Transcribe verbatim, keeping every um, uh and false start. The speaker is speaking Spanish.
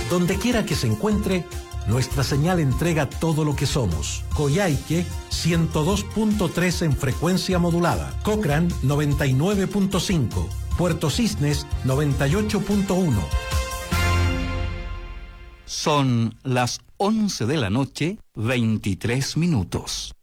Donde quiera que se encuentre, nuestra señal entrega todo lo que somos. Coyhaique, ciento dos punto tres en frecuencia modulada. Cochrane, noventa y nueve punto cinco. Puerto Cisnes, noventa y ocho punto uno. Son las once de la noche, veintitrés minutos.